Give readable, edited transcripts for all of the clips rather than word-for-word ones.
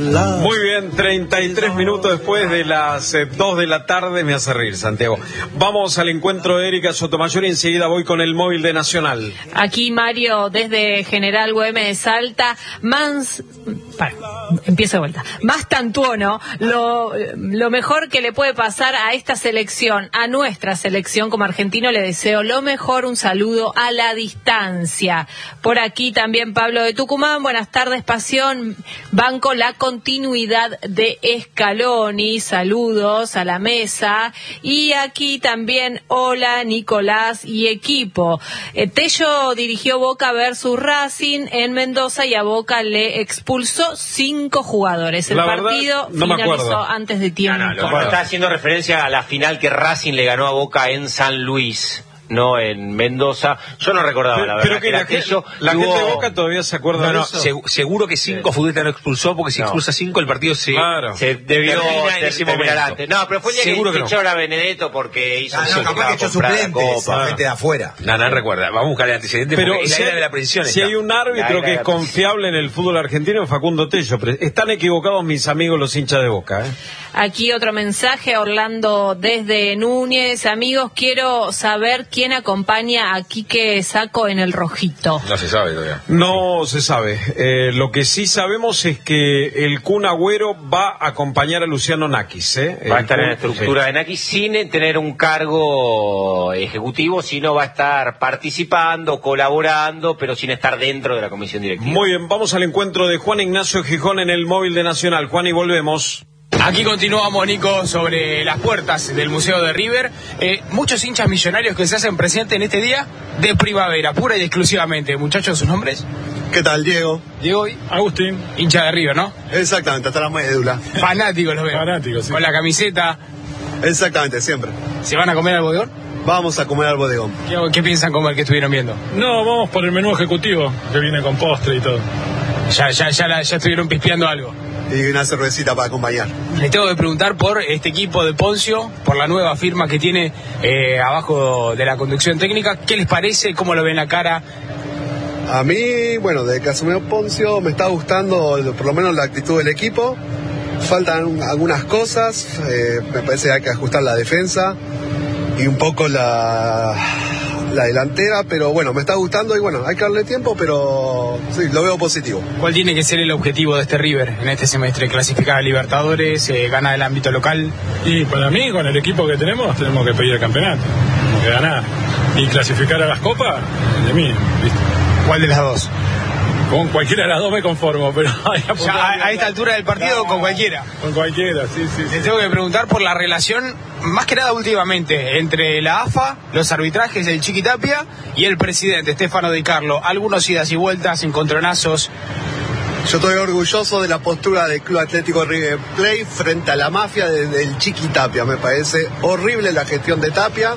Muy bien, 33 minutos después de las 2 de la tarde, me hace reír, Santiago. Vamos al encuentro de Erika Sotomayor y enseguida voy con el móvil de Nacional. Aquí Mario, desde General Güemes de Salta, empiezo de vuelta. Más Tantuono, lo mejor que le puede pasar a esta selección, a nuestra selección como argentino, le deseo lo mejor, un saludo a la distancia. Por aquí también Pablo de Tucumán, buenas tardes, Pasión, banco la continuidad de Scaloni, saludos a la mesa. Y aquí también, hola Nicolás y equipo. Tello dirigió Boca versus Racing en Mendoza y a Boca le expulsó 5 jugadores. El partido finalizó antes de tiempo. Está haciendo referencia a la final que Racing le ganó a Boca en San Luis, no en Mendoza. Yo no recordaba, la verdad. Pero que la gente de Boca todavía se acuerda de eso. Seguro que 5 futbolistas no expulsó, porque si expulsa 5 el partido se debió terminar antes. No, pero fue el día que echaron a Benedetto porque hizo capaz que echó suplentes, gente de afuera. No recuerda. Vamos a buscar el antecedente, pero porque en la era de la prisión si hay un árbitro que es confiable en el fútbol argentino, es Facundo Tello. Están equivocados mis amigos los hinchas de Boca, Aquí otro mensaje, Orlando desde Núñez. Amigos, quiero saber quién acompaña a Quique Sacco en el rojito. No se sabe todavía. No se sabe. Lo que sí sabemos es que el Kun Agüero va a acompañar a Luciano Nakis. Va a estar en la estructura de Nakis sin tener un cargo ejecutivo, sino va a estar participando, colaborando, pero sin estar dentro de la comisión directiva. Muy bien, vamos al encuentro de Juan Ignacio Gijón en el móvil de Nacional. Juan, y volvemos. Aquí continuamos, Nico, sobre las puertas del Museo de River. Muchos hinchas millonarios que se hacen presentes en este día de primavera, pura y exclusivamente. Muchachos, ¿sus nombres? ¿Qué tal, Diego? Diego y Agustín. Hincha de River, ¿no? Exactamente, hasta la médula. Fanáticos los veo. Fanáticos, sí. Con la camiseta. Exactamente, siempre. ¿Se van a comer al bodegón? Vamos a comer al bodegón. ¿Qué piensan comer que estuvieron viendo? No, vamos por el menú ejecutivo, que viene con postre y todo. Ya estuvieron pispeando algo. Y una cervecita para acompañar. Le tengo que preguntar por este equipo de Poncio, por la nueva firma que tiene abajo de la conducción técnica. ¿Qué les parece? ¿Cómo lo ven la cara? A mí, bueno, de que asumió Poncio me está gustando por lo menos la actitud del equipo. Faltan algunas cosas, me parece que hay que ajustar la defensa y un poco la delantera, pero bueno, me está gustando y bueno, hay que darle tiempo, pero sí, lo veo positivo. ¿Cuál tiene que ser el objetivo de este River en este semestre? ¿Clasificar a Libertadores? ¿Ganar el ámbito local? Y para mí, con el equipo que tenemos que pedir el campeonato, tenemos que ganar. Y clasificar a las copas, de mí, ¿viste? ¿Cuál de las dos? Con cualquiera de las dos me conformo, pero a esta altura del partido con cualquiera. Con cualquiera, sí. Les tengo que preguntar por la relación, más que nada últimamente, entre la AFA, los arbitrajes, el Chiqui Tapia y el presidente Stefano Di Carlo. Algunos idas y vueltas, encontronazos. Yo estoy orgulloso de la postura del Club Atlético River Plate frente a la mafia del Chiqui Tapia. Me parece horrible la gestión de Tapia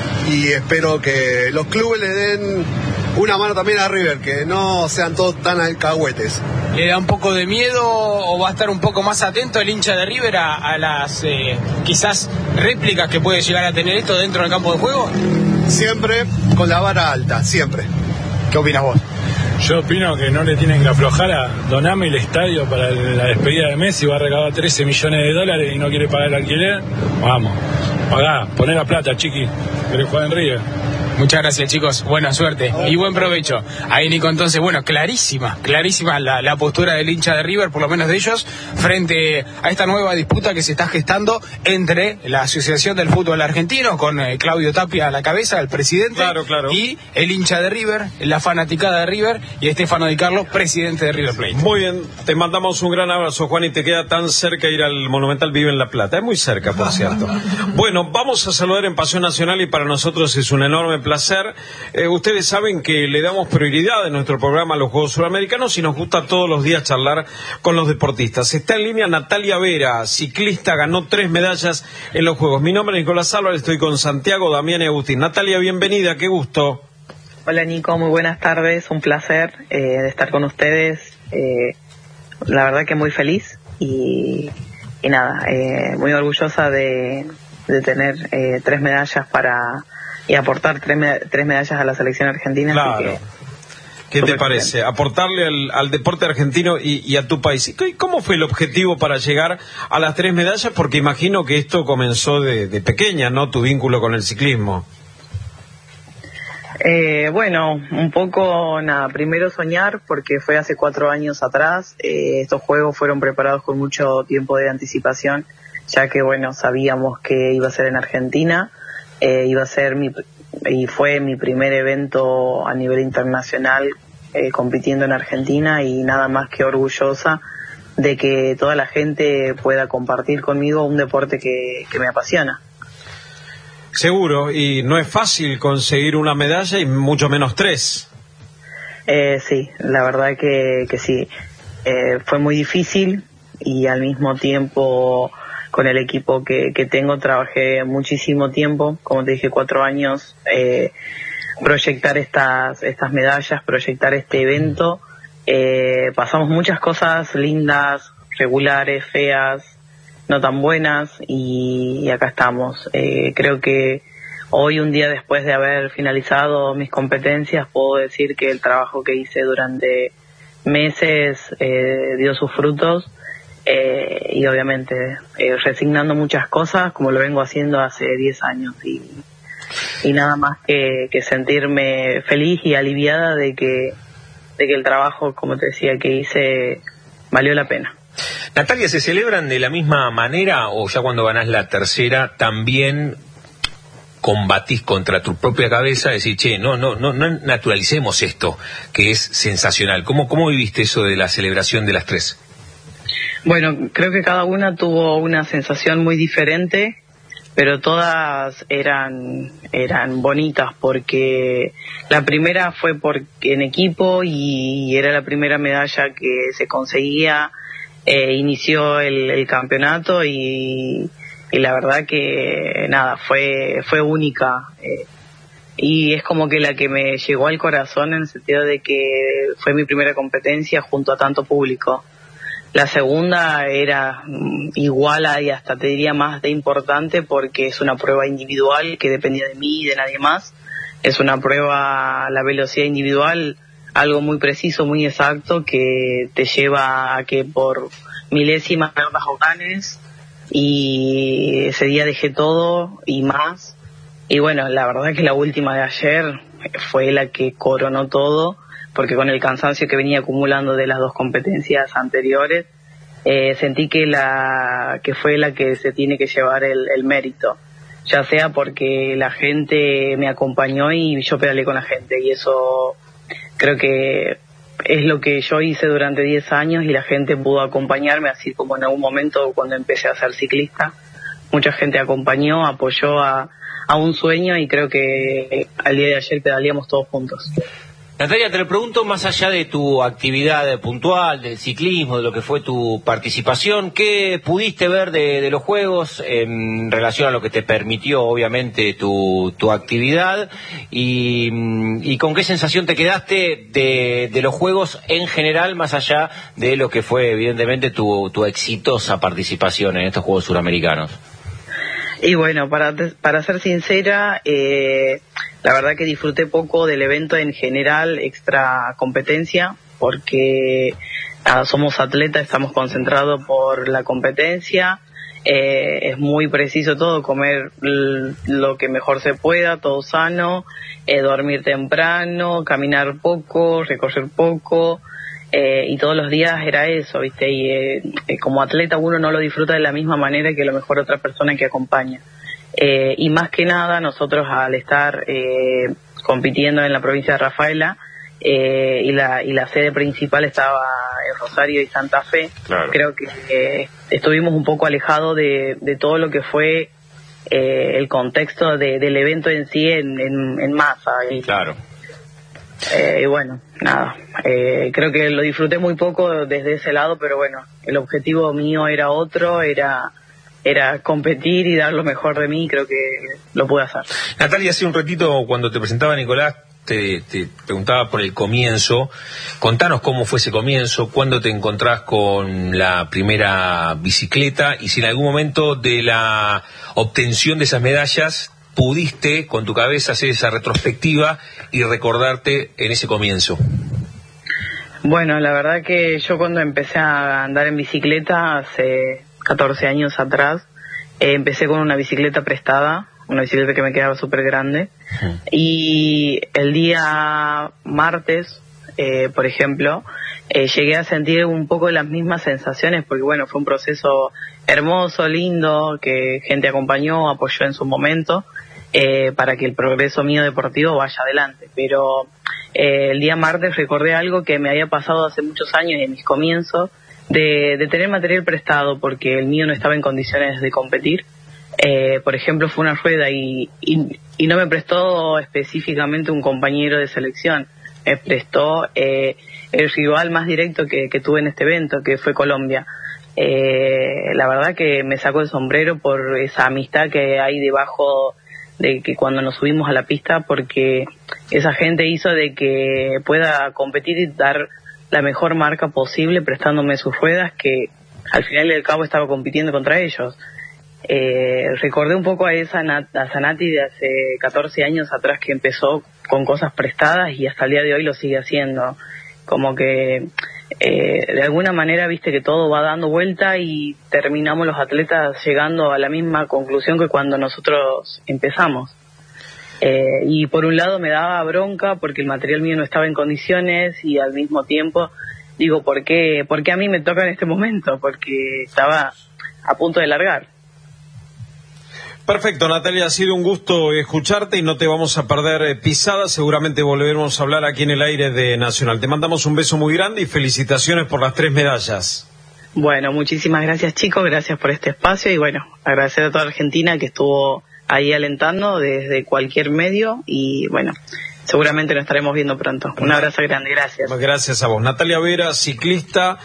y espero que los clubes le den una mano también a River, que no sean todos tan alcahuetes. ¿Le da un poco de miedo o va a estar un poco más atento el hincha de River a las quizás réplicas que puede llegar a tener esto dentro del campo de juego? Siempre con la vara alta, siempre. ¿Qué opinas vos? Yo opino que no le tienen que aflojar a Doname el estadio para la despedida de Messi. Va a recabar 13 millones de dólares y no quiere pagar el alquiler. Vamos, pagá, poné la plata, Chiqui. ¿Querés jugar en River? Muchas gracias, chicos, buena suerte y buen provecho. Ahí, Nico, entonces, bueno, clarísima la postura del hincha de River, por lo menos de ellos, frente a esta nueva disputa que se está gestando entre la Asociación del Fútbol Argentino, con Claudio Tapia a la cabeza, el presidente, claro. Y el hincha de River, la fanaticada de River, y Stefano Di Carlo, presidente de River Plate. Muy bien, te mandamos un gran abrazo, Juan, y te queda tan cerca ir al Monumental Vive en La Plata, es muy cerca, por cierto. Bueno, vamos a saludar en Pasión Nacional y para nosotros es un enorme placer. Ustedes saben que le damos prioridad en nuestro programa a los Juegos Suramericanos y nos gusta todos los días charlar con los deportistas. Está en línea Natalia Vera, ciclista, ganó 3 medallas en los Juegos. Mi nombre es Nicolás Álvarez, estoy con Santiago, Damián y Agustín. Natalia, bienvenida, qué gusto. Hola Nico, muy buenas tardes, un placer de estar con ustedes. La verdad que muy feliz y nada, muy orgullosa de tener 3 medallas y aportar 3 medallas a la selección argentina. Claro. Así ¿Qué te parece? Aportarle al deporte argentino y a tu país. ¿Y cómo fue el objetivo para llegar a las 3 medallas? Porque imagino que esto comenzó de pequeña, ¿no? Tu vínculo con el ciclismo. Bueno, un poco, nada, primero soñar, porque fue hace 4 años atrás. Estos juegos fueron preparados con mucho tiempo de anticipación, ya que, bueno, sabíamos que iba a ser en Argentina, iba a ser y fue mi primer evento a nivel internacional compitiendo en Argentina, y nada más que orgullosa de que toda la gente pueda compartir conmigo un deporte que me apasiona. Seguro, y no es fácil conseguir una medalla y mucho menos 3. Sí, la verdad que sí. Fue muy difícil, y al mismo tiempo con el equipo que tengo trabajé muchísimo tiempo, como te dije, 4 años, proyectar estas medallas, proyectar este evento. Pasamos muchas cosas lindas, regulares, feas, no tan buenas, y acá estamos. Creo que hoy, un día después de haber finalizado mis competencias, puedo decir que el trabajo que hice durante meses dio sus frutos, y obviamente resignando muchas cosas, como lo vengo haciendo hace 10 años, y nada más que sentirme feliz y aliviada de que el trabajo, como te decía, que hice valió la pena. Natalia, ¿se celebran de la misma manera, o ya cuando ganás la tercera también combatís contra tu propia cabeza, decir, che, no naturalicemos esto, que es sensacional? ¿Cómo viviste eso de la celebración de las 3? Bueno, creo que cada una tuvo una sensación muy diferente, pero todas eran bonitas, porque la primera fue en equipo, y era la primera medalla que se conseguía. Inició el campeonato, y la verdad que nada, fue única, y es como que la que me llegó al corazón, en el sentido de que fue mi primera competencia junto a tanto público. La segunda era igual y hasta te diría más de importante, porque es una prueba individual que dependía de mí y de nadie más. Es una prueba, la velocidad individual, algo muy preciso, muy exacto, que te lleva a que por milésimas ganes, y ese día dejé todo y más. Y bueno, la verdad que la última de ayer fue la que coronó todo, porque con el cansancio que venía acumulando de las 2 competencias anteriores, sentí que fue la que se tiene que llevar el mérito, ya sea porque la gente me acompañó y yo pedaleé con la gente, y eso creo que es lo que yo hice durante 10 años, y la gente pudo acompañarme, así como en algún momento cuando empecé a ser ciclista, mucha gente acompañó, apoyó a un sueño, y creo que al día de ayer pedaleamos todos juntos. Natalia, te lo pregunto más allá de tu actividad puntual, del ciclismo, de lo que fue tu participación, ¿qué pudiste ver de los Juegos en relación a lo que te permitió, obviamente, tu actividad? Y con qué sensación te quedaste de los Juegos en general, más allá de lo que fue, evidentemente, tu exitosa participación en estos Juegos Suramericanos? Y bueno, para ser sincera, la verdad que disfruté poco del evento en general, extra competencia, porque somos atletas, estamos concentrados por la competencia, es muy preciso todo, comer lo que mejor se pueda, todo sano, dormir temprano, caminar poco, recorrer poco, y todos los días era eso, ¿viste? Y como atleta uno no lo disfruta de la misma manera que a lo mejor otra persona que acompaña. Y más que nada, nosotros al estar compitiendo en la provincia de Rafaela, y la sede principal estaba en Rosario y Santa Fe, claro, creo que estuvimos un poco alejados de todo lo que fue el contexto del evento en sí en masa. Claro. Y bueno, nada, creo que lo disfruté muy poco desde ese lado, pero bueno, el objetivo mío era otro, era competir y dar lo mejor de mí, y creo que lo pude hacer. Natalia, hace un ratito cuando te presentaba Nicolás, te preguntaba por el comienzo. Contanos cómo fue ese comienzo, cuándo te encontrás con la primera bicicleta, y si en algún momento de la obtención de esas medallas pudiste con tu cabeza hacer esa retrospectiva y recordarte en ese comienzo. Bueno, la verdad que yo cuando empecé a andar en bicicleta hace 14 años atrás, empecé con una bicicleta prestada, una bicicleta que me quedaba súper grande, y el día martes, por ejemplo, llegué a sentir un poco las mismas sensaciones, porque bueno, fue un proceso hermoso, lindo, que gente acompañó, apoyó en su momento, para que el progreso mío deportivo vaya adelante, pero el día martes recordé algo que me había pasado hace muchos años en mis comienzos, de tener material prestado porque el mío no estaba en condiciones de competir. Por ejemplo, fue una rueda y no me prestó específicamente un compañero de selección, me prestó el rival más directo que tuve en este evento, que fue Colombia. La verdad que me sacó el sombrero por esa amistad que hay debajo de que cuando nos subimos a la pista, porque esa gente hizo de que pueda competir y dar la mejor marca posible prestándome sus ruedas, que al final del cabo estaba compitiendo contra ellos. Recordé un poco a Nati de hace 14 años atrás, que empezó con cosas prestadas y hasta el día de hoy lo sigue haciendo. Como que de alguna manera viste que todo va dando vuelta y terminamos los atletas llegando a la misma conclusión que cuando nosotros empezamos. Y por un lado me daba bronca porque el material mío no estaba en condiciones, y al mismo tiempo digo, ¿por qué a mí me toca en este momento? Porque estaba a punto de largar. Perfecto, Natalia, ha sido un gusto escucharte y no te vamos a perder pisada. Seguramente volveremos a hablar aquí en el aire de Nacional. Te mandamos un beso muy grande y felicitaciones por las 3 medallas. Bueno, muchísimas gracias, chicos, gracias por este espacio y bueno, agradecer a toda Argentina que estuvo ahí alentando desde cualquier medio y bueno, seguramente nos estaremos viendo pronto. Un abrazo grande, gracias. Gracias a vos. Natalia Vera, ciclista,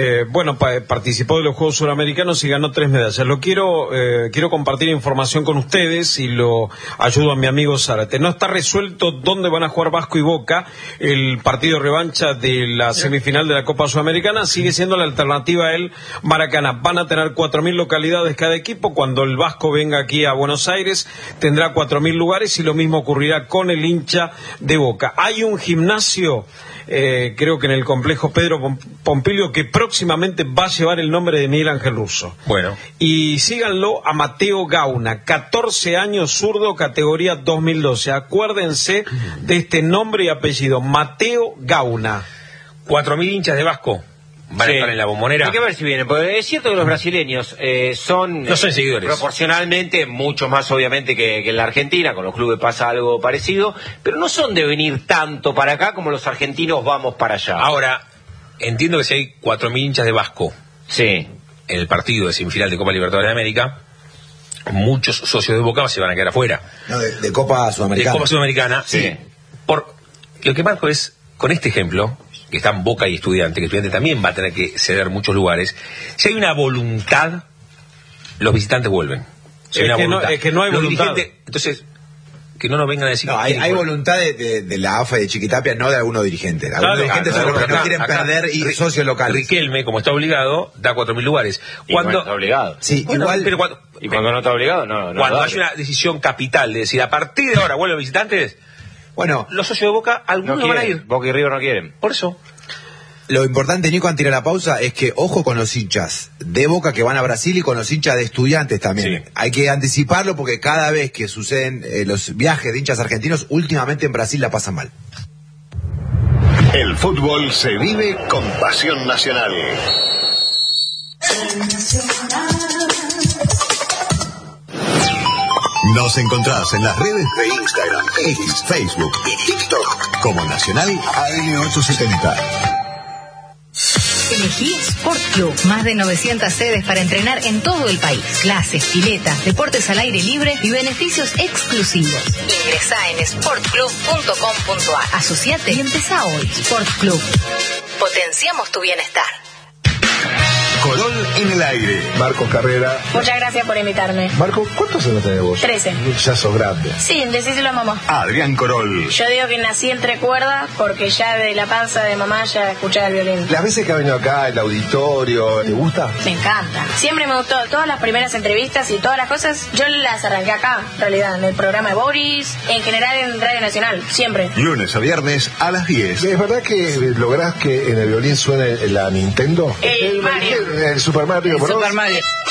participó de los Juegos Suramericanos y ganó 3 medallas. Quiero compartir información con ustedes y lo ayudo a mi amigo Zárate. No está resuelto dónde van a jugar Vasco y Boca el partido revancha de la semifinal de la Copa Sudamericana. Sigue siendo la alternativa el Maracaná. Van a tener 4.000 localidades cada equipo. Cuando el Vasco venga aquí a Buenos Aires tendrá 4.000 lugares y lo mismo ocurrirá con el hincha de Boca. Hay un gimnasio, creo que en el complejo Pedro Pompilio, que próximamente va a llevar el nombre de Miguel Ángel Russo. Bueno. Y síganlo a Mateo Gauna, 14 años, zurdo, categoría 2012. Acuérdense de este nombre y apellido, Mateo Gauna. 4.000 hinchas de Vasco van a estar en la Bombonera. Hay que ver si vienen, porque es cierto que los brasileños no son seguidores. Proporcionalmente mucho más obviamente que en la Argentina, con los clubes pasa algo parecido, pero no son de venir tanto para acá como los argentinos vamos para allá. Ahora, entiendo que si hay 4.000 hinchas de Vasco en el partido de semifinal de Copa Libertadores de América, muchos socios de Boca se van a quedar afuera. No, de Copa Sudamericana. De Copa Sudamericana, sí. Por lo que marco es, con este ejemplo, que están Boca y Estudiante, que Estudiante también va a tener que ceder muchos lugares, si hay una voluntad, los visitantes vuelven. Si es que no hay voluntad. Entonces, que no nos vengan a decir... No, hay voluntad de la AFA y de Chiquitapia, no de algunos dirigentes. Algunos dirigentes son los que no quieren perder y socios locales. Riquelme, como está obligado, da 4.000 lugares. Cuando está obligado. Sí, bueno, igual... Pero cuando no está obligado, no. Cuando hay una decisión capital de decir, a partir de ahora vuelven los visitantes... Bueno, los socios de Boca, algunos no van a ir. Boca y River no quieren. Por eso. Lo importante, Nico, antes de la pausa, es que ojo con los hinchas de Boca que van a Brasil y con los hinchas de Estudiantes también. Sí. Hay que anticiparlo porque cada vez que suceden los viajes de hinchas argentinos, últimamente en Brasil la pasan mal. El fútbol se vive con pasión nacional. Nos encontrás en las redes de Instagram, X, Facebook y TikTok como Nacional AM870. Elegí Sport Club. Más de 900 sedes para entrenar en todo el país. Clases, piletas, deportes al aire libre y beneficios exclusivos. Ingresá en sportclub.com.ar. Asociate y empezá hoy. Sport Club. Potenciamos tu bienestar. Corol en el aire. Marcos Carrera. Muchas gracias por invitarme. Marcos, ¿cuántos años tenés vos? 13. Ya sos grande. Sí, decíselo a mamá. Adrián Corol. Yo digo que nací entre cuerdas porque ya de la panza de mamá ya escuchaba el violín. Las veces que ha venido acá, el auditorio, ¿te gusta? Me encanta. Siempre me gustó. Todas las primeras entrevistas y todas las cosas, yo las arranqué acá, en realidad, en el programa de Boris, en general en Radio Nacional, siempre. Lunes a viernes a las 10. ¿Es verdad que lográs que en el violín suene la Nintendo? El Mario. El Super Mario. El Super Mario.